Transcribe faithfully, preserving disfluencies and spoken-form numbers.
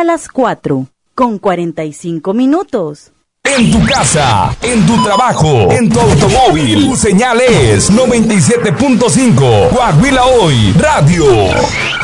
las cuatro, con cuarenta y cinco minutos. En tu casa, en tu trabajo, en tu automóvil, tu señal es noventa y siete punto cinco Coahuila Hoy Radio.